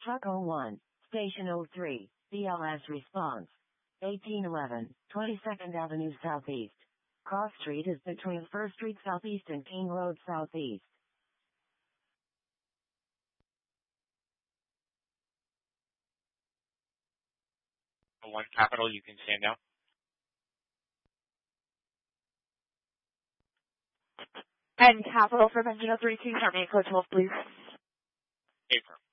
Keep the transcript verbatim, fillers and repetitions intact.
Truck oh one, Station oh three, B L S response. eighteen eleven, twenty-second Avenue Southeast. Cross Street is between First Street Southeast and King Road Southeast. One Capital, you can stand down. And Capital for Engine oh three two, Terminate Code twelve, please. April.